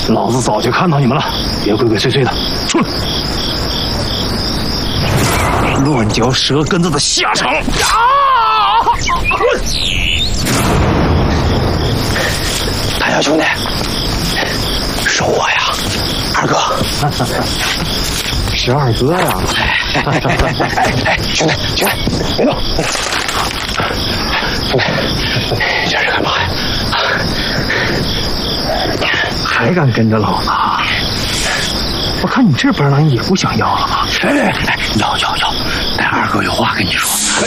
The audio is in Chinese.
老子早就看到你们了，别鬼鬼祟祟的，出来！乱嚼舌根子的下场！大小兄弟，是我呀，二哥。是二哥呀！兄弟，别动！兄弟，这是干嘛呀？还敢跟着老子？我看你这本领也不想要了吧？要！但二哥有话跟你说。